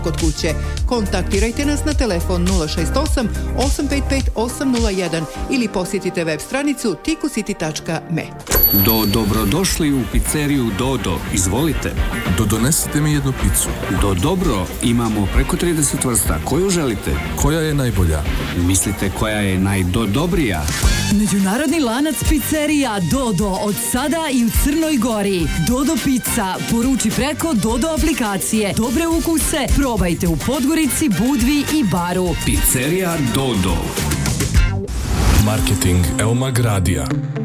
kod kuće. Kontaktirajte nas na telefon 068 855 801 ili posjetite web stranicu tikusiti.me. Dobrodošli u pizzeriju Dodo. Izvolite. Donesite mi jednu picu. Dobro, imamo preko 30 vrsta. Koju želite? Koja je najbolja? Mislite koja je najdobrija? Međunarodni lanac pizzerija Dodo od sada i u Crnoj Gori. Dodo pizza. Poruči preko Dodo aplikacije. Dobre ukuse probajte u Podgorici, Budvi i Baru. Pizzerija Dodo. Marketing Eumag Radija.